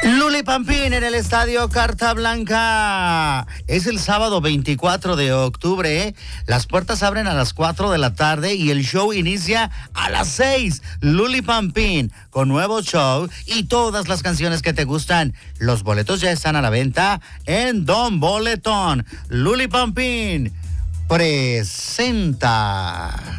Luli Pampín en el Estadio Carta Blanca. Es el sábado 24 de octubre. Las puertas abren a las 4 de la tarde y el show inicia a las 6. Luli Pampín con nuevo show y todas las canciones que te gustan. Los boletos ya están a la venta en Don Boletón. Luli Pampín presenta.